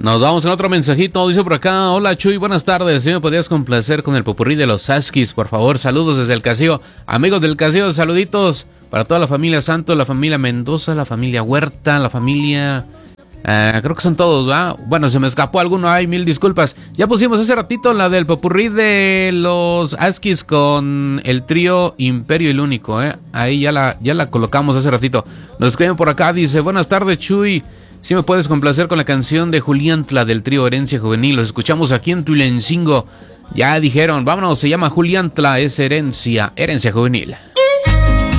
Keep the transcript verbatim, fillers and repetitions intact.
Nos vamos en otro mensajito, dice por acá: hola Chuy, buenas tardes, si me podrías complacer con el popurrí de los Huskies, por favor, saludos desde el Casío. Amigos del Casío, saluditos para toda la familia Santos, la familia Mendoza, la familia Huerta, la familia... Uh, creo que son todos, ¿va? Bueno, se me escapó alguno, hay mil disculpas. Ya pusimos hace ratito la del popurrí de los Huskies con el trío Imperio el Único, ¿eh? Ahí ya la, ya la colocamos hace ratito. Nos escriben por acá, dice: buenas tardes Chuy, si me puedes complacer con la canción de Juliantla del trío Herencia Juvenil. Los escuchamos aquí en Tulancingo. Ya dijeron, vámonos, se llama Juliantla, es Herencia, Herencia Juvenil.